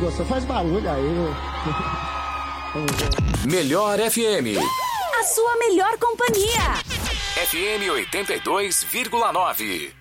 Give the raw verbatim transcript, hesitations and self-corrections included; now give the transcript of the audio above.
gostou. Faz barulho aí. Melhor F M. A sua melhor companhia. F M oitenta e dois vírgula nove.